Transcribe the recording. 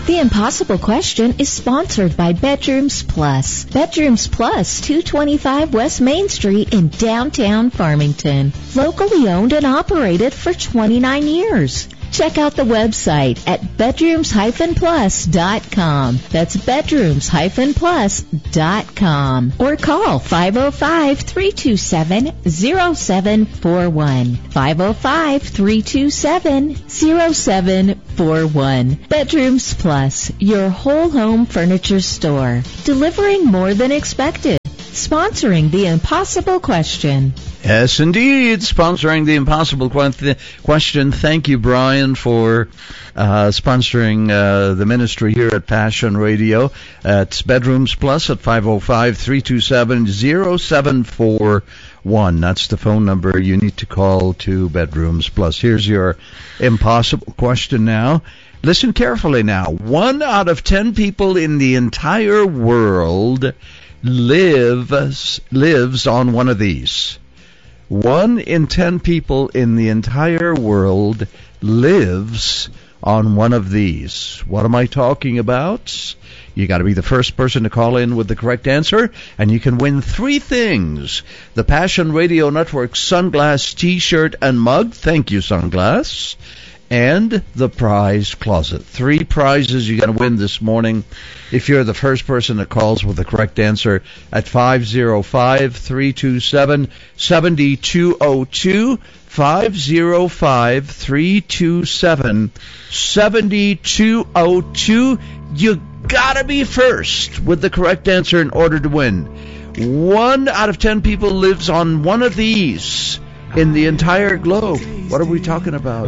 The Impossible Question is sponsored by Bedrooms Plus. Bedrooms Plus, 225 West Main Street in downtown Farmington. Locally owned and operated for 29 years. Check out the website at bedrooms-plus.com. That's bedrooms-plus.com. Or call 505-327-0741. 505-327-0741. Bedrooms Plus, your whole home furniture store. Delivering more than expected. Sponsoring The Impossible Question. Yes, indeed, sponsoring The Impossible Question. Thank you, Brian, for sponsoring the ministry here at Passion Radio. It's Bedrooms Plus at 505-327-0741. That's the phone number you need to call to Bedrooms Plus. Here's your Impossible Question now. Listen carefully now. 1 out of 10 people in the entire world lives on one of these. 1 in 10 people in the entire world lives on one of these. What am I talking about? You got to be the first person to call in with the correct answer, and you can win 3 things. The Passion Radio Network Sunglass T-shirt and mug. Thank you, Sunglass. And the prize closet. 3 prizes you're going to win this morning if you're the first person that calls with the correct answer at 505-327-7202. 505-327-7202. You gotta be first with the correct answer in order to win. 1 out of 10 people lives on one of these in the entire globe. What are we talking about?